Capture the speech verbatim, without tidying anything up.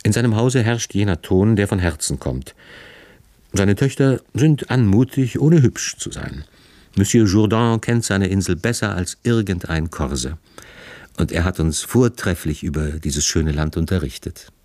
In seinem Hause herrscht jener Ton, der von Herzen kommt. Seine Töchter sind anmutig, ohne hübsch zu sein. Monsieur Jourdan kennt seine Insel besser als irgendein Korse. Und er hat uns vortrefflich über dieses schöne Land unterrichtet.